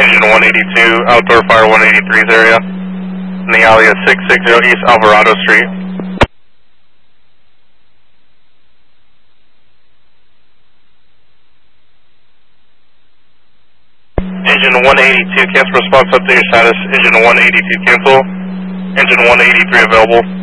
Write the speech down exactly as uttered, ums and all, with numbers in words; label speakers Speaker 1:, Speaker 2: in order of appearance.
Speaker 1: Engine one eighty-two, outdoor fire one eighty-three's area. In the alley at six sixty East Alvarado Street. Engine one eighty-two, cancel response, update your status. Engine one eighty-two cancel. Engine one eighty-three available.